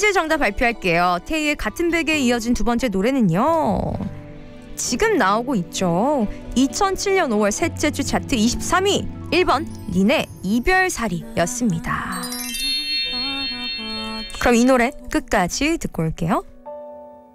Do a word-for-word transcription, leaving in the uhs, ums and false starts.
퀴즈 정답 발표할게요. 태희의 같은 베개에 이어진 두 번째 노래는요, 지금 나오고 있죠. 이천칠 년 오월 셋째 주 차트 이십삼 위, 일 번 린의 이별살이였습니다. 그럼 이 노래 끝까지 듣고 올게요.